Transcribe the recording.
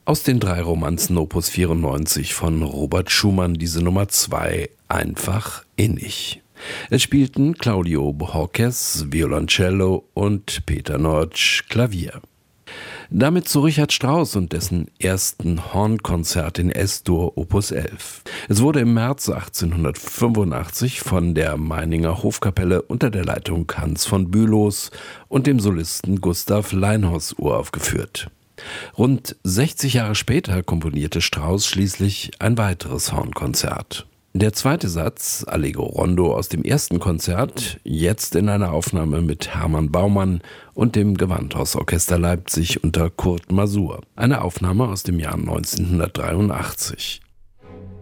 Aus den 3 Romanzen Opus 94 von Robert Schumann diese Nummer 2, einfach innig. Es spielten Claudio Bohorquez, Violoncello und Peter Nortsch, Klavier. Damit zu Richard Strauss und dessen ersten Hornkonzert in S-Dur Opus 11. Es wurde im März 1885 von der Meininger Hofkapelle unter der Leitung Hans von Bülow und dem Solisten Gustav Leinhaus uraufgeführt. Rund 60 Jahre später komponierte Strauss schließlich ein weiteres Hornkonzert. Der zweite Satz, Allegro Rondo aus dem ersten Konzert, jetzt in einer Aufnahme mit Hermann Baumann und dem Gewandhausorchester Leipzig unter Kurt Masur. Eine Aufnahme aus dem Jahr 1983.